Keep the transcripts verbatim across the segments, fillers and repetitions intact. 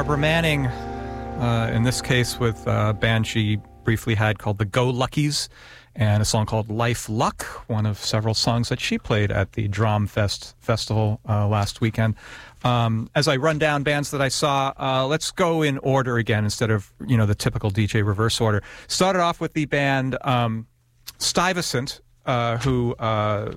Barbara Manning, uh, in this case with a band she briefly had called the Go Luckies, and a song called Life Luck, one of several songs that she played at the Drum Fest Festival uh, last weekend. Um, as I run down bands that I saw, uh, let's go in order again instead of, you know, the typical D J reverse order. Started off with the band um, Stuyvesant, uh, who... Uh,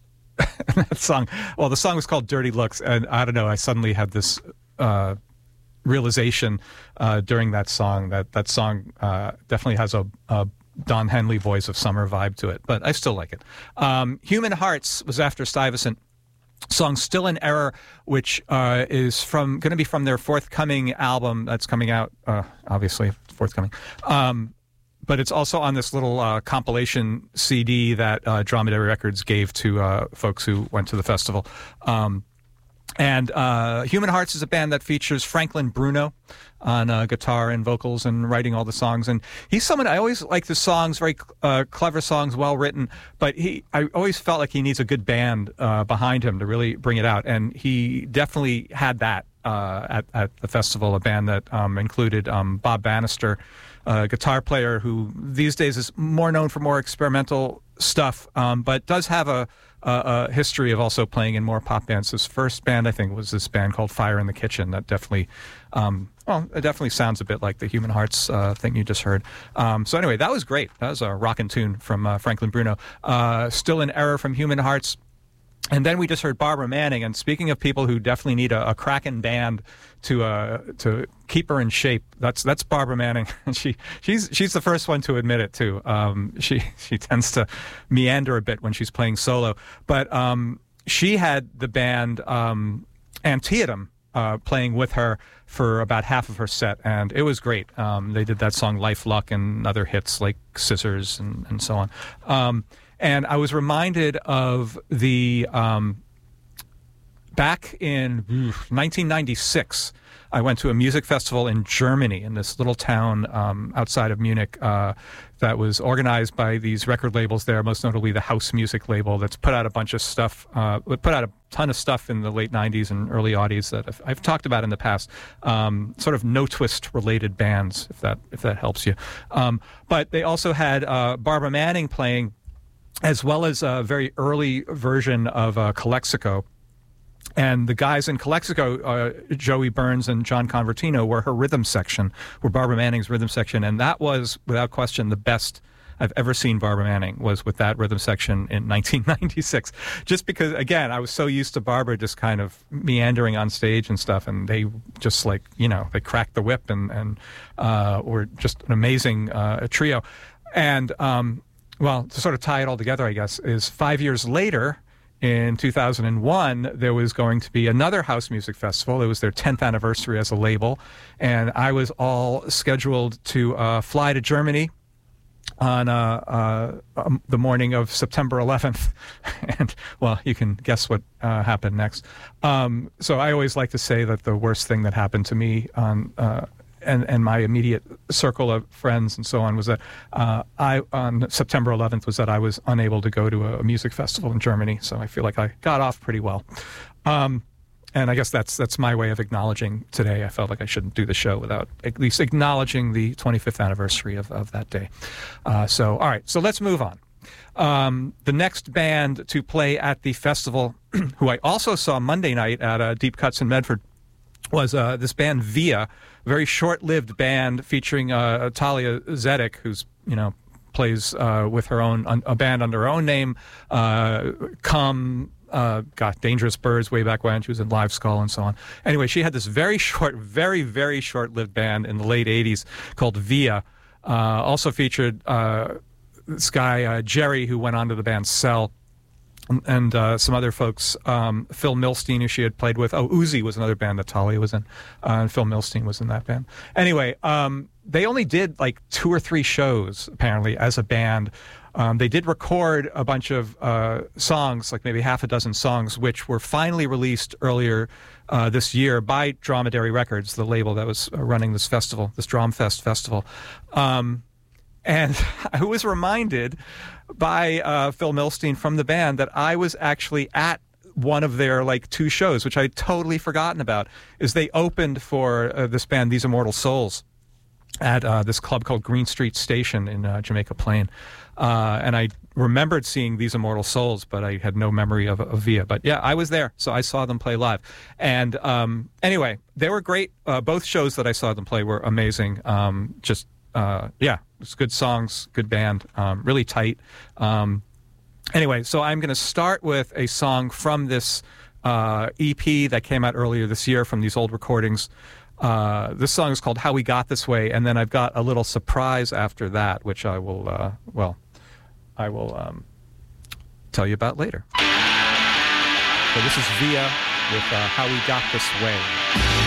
that song, well, the song was called Dirty Looks, and I don't know, I suddenly had this uh, realization uh, during that song that that song uh, definitely has a, a Don Henley Voice of Summer vibe to it, but I still like it. Um, Human Hearts was after Stuyvesant. Song Still in Error, which uh, is from going to be from their forthcoming album that's coming out, uh, obviously, forthcoming. Um, But it's also on this little uh, compilation C D that uh, Dromedary Records gave to uh, folks who went to the festival. Um, and uh, Human Hearts is a band that features Franklin Bruno on uh, guitar and vocals and writing all the songs. And he's someone, I always like the songs, very uh, clever songs, well written. But he, I always felt like he needs a good band uh, behind him to really bring it out. And he definitely had that uh, at, at the festival, a band that um, included um, Bob Bannister, a guitar player who these days is more known for more experimental stuff, um, but does have a, a, a history of also playing in more pop bands. His first band, I think, was this band called Fire in the Kitchen that definitely, um, well, it definitely sounds a bit like the Human Hearts uh, thing you just heard. Um, so anyway, that was great. That was a rockin' tune from uh, Franklin Bruno. Uh, Still in Error from Human Hearts. And then we just heard Barbara Manning. And speaking of people who definitely need a, a cracking band to uh, to keep her in shape, that's that's Barbara Manning. And she she's she's the first one to admit it too. Um, she she tends to meander a bit when she's playing solo, but um, she had the band um, Antietam uh, playing with her for about half of her set, and it was great. Um, they did that song Life Luck and other hits like Scissors and, and so on. Um, And I was reminded of the, um, back in nineteen ninety-six, I went to a music festival in Germany, in this little town um, outside of Munich, uh, that was organized by these record labels there, most notably the House Music label, that's put out a bunch of stuff, uh, put out a ton of stuff in the late nineties and early aughties that I've, I've talked about in the past, um, sort of no-twist related bands, if that, if that helps you. Um, but they also had uh, Barbara Manning playing, as well as a very early version of uh, Calexico. And the guys in Calexico, uh, Joey Burns and John Convertino, were her rhythm section, were Barbara Manning's rhythm section. And that was, without question, the best I've ever seen Barbara Manning, was with that rhythm section in nineteen ninety-six. Just because, again, I was so used to Barbara just kind of meandering on stage and stuff, and they just like, you know, they cracked the whip and, and uh, were just an amazing uh, trio. And, um, well, to sort of tie it all together, I guess, is five years later, in two thousand one, there was going to be another house music festival. It was their tenth anniversary as a label, and I was all scheduled to uh, fly to Germany on uh, uh, um, the morning of September eleventh. And, well, you can guess what uh, happened next. Um, so I always like to say that the worst thing that happened to me on uh, And, and my immediate circle of friends and so on was that uh, I, on September eleventh, was that I was unable to go to a, a music festival in Germany. So I feel like I got off pretty well. Um, and I guess that's that's my way of acknowledging today. I felt like I shouldn't do the show without at least acknowledging the twenty-fifth anniversary of, of that day. Uh, so, all right, so let's move on. Um, the next band to play at the festival, who I also saw Monday night at uh, Deep Cuts in Medford, was uh, this band Via, a very short-lived band featuring uh, Talia Zedek, who's, you know, plays uh, with her own, un- a band under her own name, uh, Come, uh, got Dangerous Birds way back when. She was in Live Skull and so on. Anyway, she had this very short, very, very short-lived band in the late eighties called Via. Uh, also featured uh, this guy, uh, Jerry, who went on to the band Cell, and uh, some other folks, um, Phil Milstein, who she had played with. Oh, Uzi was another band that Talia was in, uh, and Phil Milstein was in that band. Anyway, um, they only did like two or three shows, apparently, as a band. Um, they did record a bunch of uh, songs, like maybe half a dozen songs, which were finally released earlier uh, this year by Dromedary Records, the label that was uh, running this festival, this Dromfest festival. Um, and I was reminded by uh, Phil Milstein from the band that I was actually at one of their like two shows, which I'd totally forgotten about, is they opened for uh, this band, These Immortal Souls, at uh, this club called Green Street Station in uh, Jamaica Plain. Uh, and I remembered seeing These Immortal Souls, but I had no memory of, of Via. But yeah, I was there, so I saw them play live. And um, anyway, they were great. Uh, both shows that I saw them play were amazing. Um, just, uh, yeah, it's good songs, good band, um, really tight. Um, anyway, so I'm going to start with a song from this uh, E P that came out earlier this year from these old recordings. Uh, this song is called How We Got This Way, and then I've got a little surprise after that, which I will, uh, well, I will um, tell you about later. So this is Via with uh, How We Got This Way.